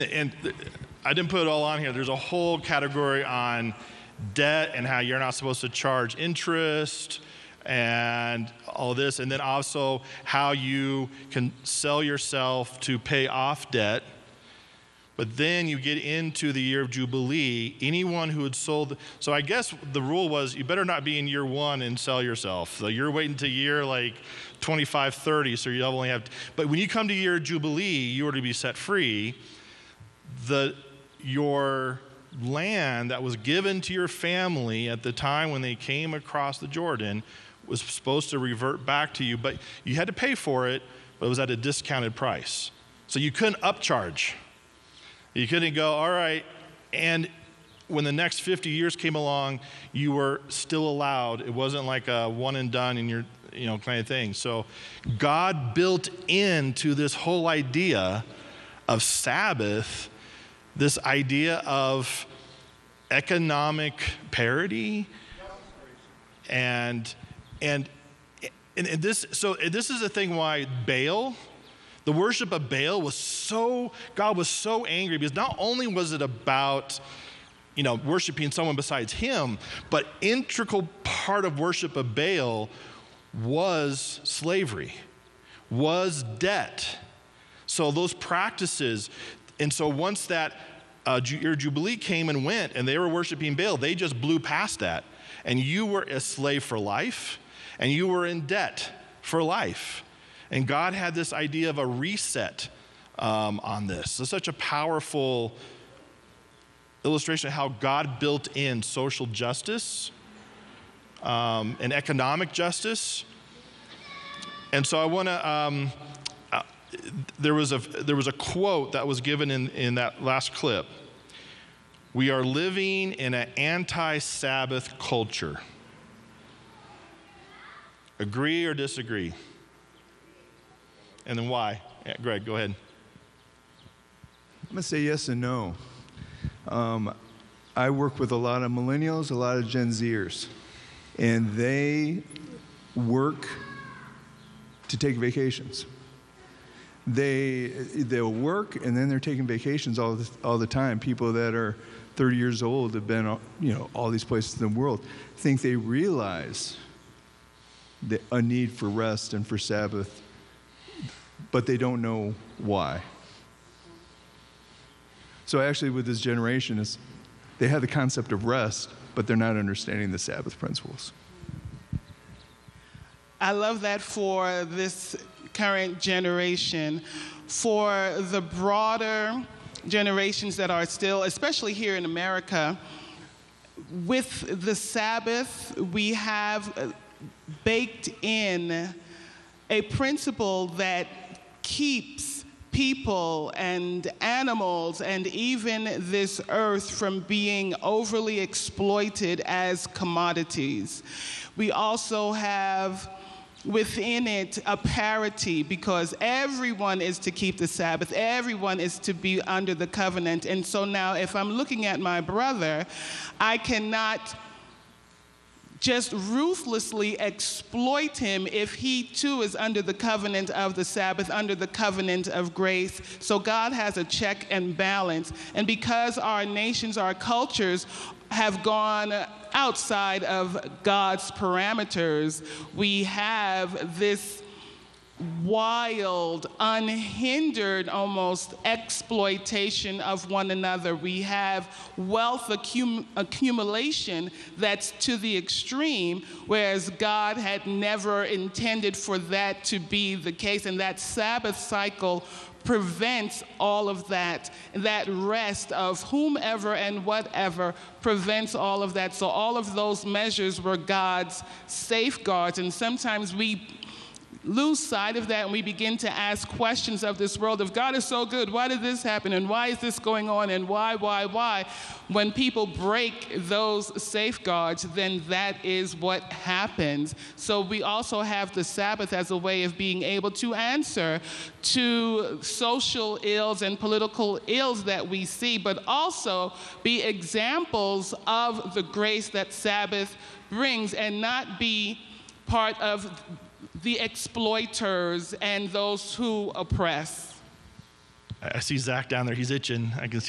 And I didn't put it all on here. There's a whole category on debt and how you're not supposed to charge interest and all this. And then also how you can sell yourself to pay off debt. But then you get into the year of Jubilee, anyone who had sold. So I guess the rule was you better not be in year one and sell yourself. So you're waiting to year like 25, 30, so you only have. But when you come to year of Jubilee, you are to be set free. Your land that was given to your family at the time when they came across the Jordan was supposed to revert back to you, but you had to pay for it, but it was at a discounted price. So you couldn't upcharge. You couldn't go, all right, and when the next 50 years came along, you were still allowed. It wasn't like a one and done in your, kind of thing. So God built into this whole idea of Sabbath this idea of economic parity and this. So this is the thing why Baal, the worship of Baal God was so angry, because not only was it about worshiping someone besides him, but integral part of worship of Baal was slavery, was debt. So those practices. And so once that year Jubilee came and went and they were worshiping Baal, they just blew past that. And you were a slave for life, and you were in debt for life. And God had this idea of a reset on this. It's such a powerful illustration of how God built in social justice and economic justice. And so I want to... There was a quote that was given in that last clip. We are living in an anti-Sabbath culture. Agree or disagree? And then why? Yeah, Greg, go ahead. I'm going to say yes and no. I work with a lot of millennials, a lot of Gen Zers, and they work to take vacations. They'll work and then they're taking vacations all the time. People that are 30 years old have been all these places in the world think they realize a need for rest and for Sabbath, but they don't know why. So actually with this generation, they have the concept of rest, but they're not understanding the Sabbath principles. I love that for this current generation. For the broader generations that are still, especially here in America, with the Sabbath, we have baked in a principle that keeps people and animals and even this earth from being overly exploited as commodities. We also have within it a parity, because everyone is to keep the Sabbath, everyone is to be under the covenant. And so now if I'm looking at my brother, I cannot just ruthlessly exploit him if he too is under the covenant of the Sabbath, under the covenant of grace. So God has a check and balance. And because our nations, our cultures have gone outside of God's parameters, we have this wild, unhindered almost exploitation of one another. We have wealth accumulation that's to the extreme, whereas God had never intended for that to be the case. And that Sabbath cycle prevents all of that. That rest of whomever and whatever prevents all of that. So all of those measures were God's safeguards. And sometimes we lose sight of that and we begin to ask questions of this world. If God is so good, why did this happen? And why is this going on? And why? When people break those safeguards, then that is what happens. So we also have the Sabbath as a way of being able to answer to social ills and political ills that we see, but also be examples of the grace that Sabbath brings and not be part of the exploiters and those who oppress. I see Zach down there. He's itching. I can see